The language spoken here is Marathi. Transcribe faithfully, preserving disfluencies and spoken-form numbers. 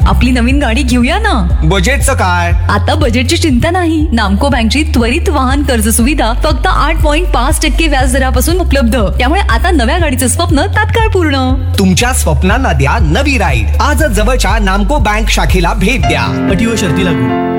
आपली नवीन गाडी घेऊया ना. बजेटचं काय? आता बजेटची चिंता नाही. नामको बँकची त्वरित वाहन कर्ज सुविधा फक्त आठ पॉईंट पाच टक्के व्याज दरापासून उपलब्ध. त्यामुळे आता नव्या गाडीचं स्वप्न तात्काळ पूर्ण. तुमच्या स्वप्नांना द्या नवी राईड. आजच जवळच्या नामको बँक शाखेला भेट द्या. अटी व शर्ती लागू.